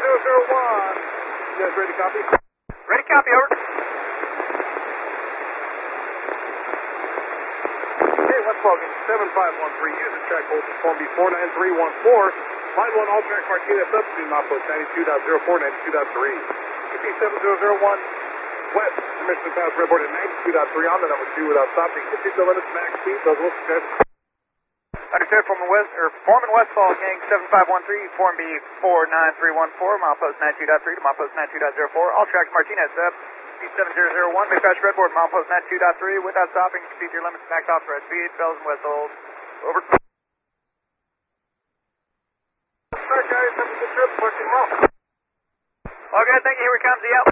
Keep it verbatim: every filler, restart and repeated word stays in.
zero zero one. You guys ready to copy? Ready, copy, over. Okay, West Logan, seven five one three, use the track hold form B four nine three one four. Line one, all track Martinez, substitute milepost ninety-two point zero four, ninety-two point three. U P seven zero zero one, west, permission to pass redboard at ninety-two point three on the number two without stopping. fifty the limits, max speed, those will success. Understood, Foreman West, or Foreman Westfall, gang seven five one three, Form B four nine three one four, milepost ninety-two point three to milepost ninety-two point zero four. All tracks Martinez, up. U P seven zero zero one, may pass redboard, milepost ninety-two point three, without stopping, speed your limits, max authorized speed, bells and whistles. Over. Start, guys, have a good trip, pushing off. All good, thank you, here we come, the out.